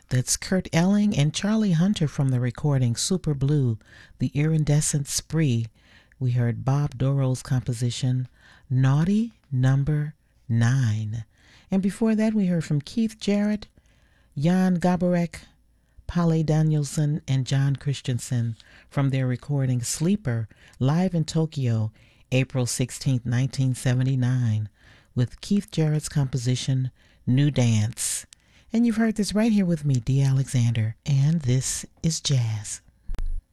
That's Kurt Elling and Charlie Hunter from the recording Super Blue, The Iridescent Spree. We heard Bob Doro's composition Naughty Number 9. And before that, we heard from Keith Jarrett, Jan Gabarek, Palle Danielson, and John Christensen from their recording Sleeper, live in Tokyo, April 16, 1979, with Keith Jarrett's composition New Dance. And you've heard this right here with me, Dee Alexander, and this is Jazz.